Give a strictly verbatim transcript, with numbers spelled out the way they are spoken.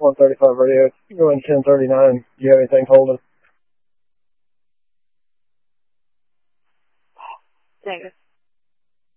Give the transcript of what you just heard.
one thirty-five radio. Go in ten thirty-nine. Do you have anything holding? Thanks.